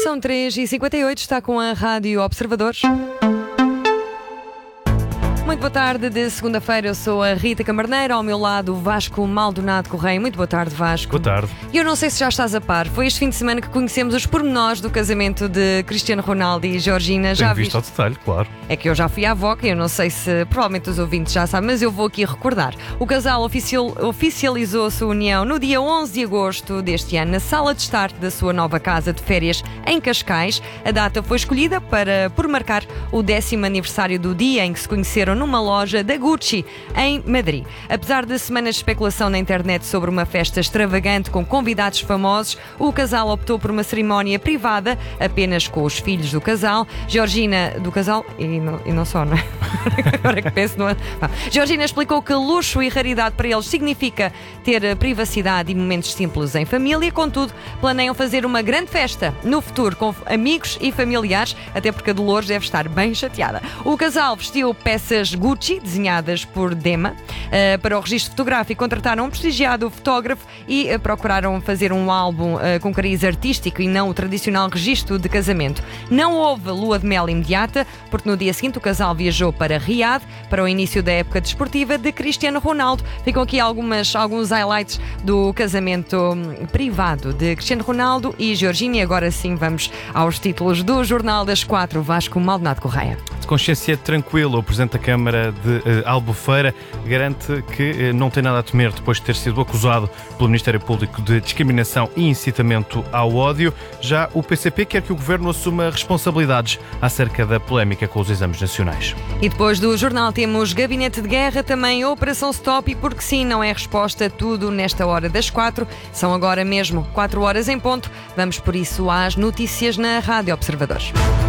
São 3h58, está com a Rádio Observadores. Muito boa tarde, de segunda-feira eu sou a Rita Camarneiro, ao meu lado o Vasco Maldonado Correia. Muito boa tarde, Vasco. Boa tarde. E eu não sei se já estás a par, foi este fim de semana que conhecemos os pormenores do casamento de Cristiano Ronaldo e Georgina. Tenho visto ao detalhe, claro. É que eu já fui à VOC e eu não sei se provavelmente os ouvintes já sabem, mas eu vou aqui recordar. O casal oficializou a sua união no dia 11 de agosto deste ano, na sala de estar da sua nova casa de férias em Cascais. A data foi escolhida por marcar o 10º aniversário do dia em que se conheceram numa loja da Gucci, em Madrid. Apesar de semanas de especulação na internet sobre uma festa extravagante com convidados famosos, o casal optou por uma cerimónia privada, apenas com os filhos do casal. Georgina, do casal, e não só, não é? Agora que penso no... Georgina explicou que luxo e raridade para eles significa ter privacidade e momentos simples em família. Contudo, planeiam fazer uma grande festa no futuro com amigos e familiares, até porque a Dolores deve estar bem chateada. O casal vestiu peças Gucci, desenhadas por Dema. Para o registro fotográfico, contrataram um prestigiado fotógrafo e procuraram fazer um álbum com cariz artístico e não o tradicional registro de casamento. Não houve lua de mel imediata, porque no dia seguinte o casal viajou para Riad, para o início da época desportiva de Cristiano Ronaldo. Ficam aqui alguns highlights do casamento privado de Cristiano Ronaldo e Georgina. E agora sim vamos aos títulos do Jornal das 4, Vasco Maldonado Correia. De consciência tranquila, o Presidente da Câmara de Albufeira garante que não tem nada a temer depois de ter sido acusado pelo Ministério Público de discriminação e incitamento ao ódio. Já o PCP quer que o Governo assuma responsabilidades acerca da polémica com os exames nacionais. E depois do jornal temos Gabinete de Guerra, também Operação Stop e porque sim, não é resposta, tudo nesta hora das 4. São agora mesmo 4 horas em ponto. Vamos por isso às notícias na Rádio Observadores.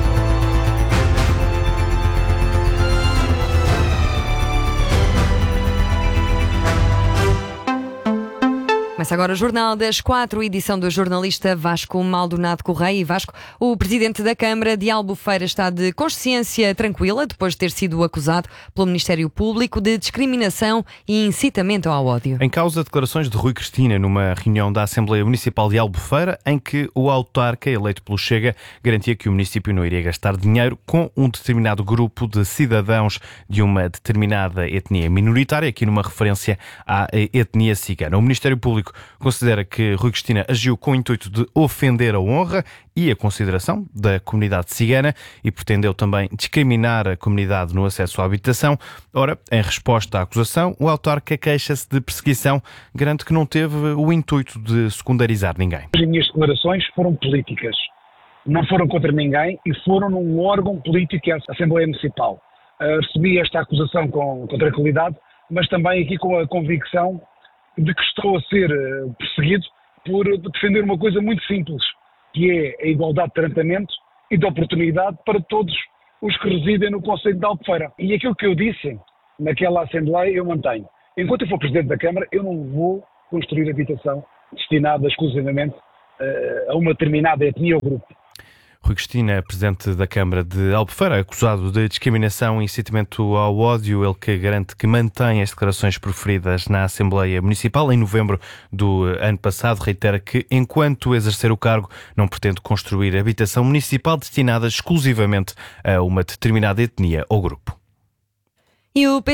Começa agora o Jornal das 4, edição do jornalista Vasco Maldonado Correia. E Vasco, o Presidente da Câmara de Albufeira está de consciência tranquila depois de ter sido acusado pelo Ministério Público de discriminação e incitamento ao ódio. Em causa, declarações de Rui Cristina numa reunião da Assembleia Municipal de Albufeira, em que o autarca eleito pelo Chega garantia que o município não iria gastar dinheiro com um determinado grupo de cidadãos de uma determinada etnia minoritária, aqui numa referência à etnia cigana. O Ministério Público considera que Rui Cristina agiu com o intuito de ofender a honra e a consideração da comunidade cigana e pretendeu também discriminar a comunidade no acesso à habitação. Ora, em resposta à acusação, o autarca queixa-se de perseguição, garante que não teve o intuito de secundarizar ninguém. As minhas declarações foram políticas, não foram contra ninguém e foram num órgão político que é a Assembleia Municipal. Recebi esta acusação com tranquilidade, mas também aqui com a convicção de que estou a ser perseguido por defender uma coisa muito simples, que é a igualdade de tratamento e de oportunidade para todos os que residem no concelho de Albufeira. E aquilo que eu disse naquela Assembleia eu mantenho. Enquanto eu for Presidente da Câmara, eu não vou construir habitação destinada exclusivamente a uma determinada etnia ou grupo. Rui Cristina, Presidente da Câmara de Albufeira, acusado de discriminação e incitamento ao ódio, ele que garante que mantém as declarações proferidas na Assembleia Municipal em novembro do ano passado, reitera que, enquanto exercer o cargo, não pretende construir habitação municipal destinada exclusivamente a uma determinada etnia ou grupo. E o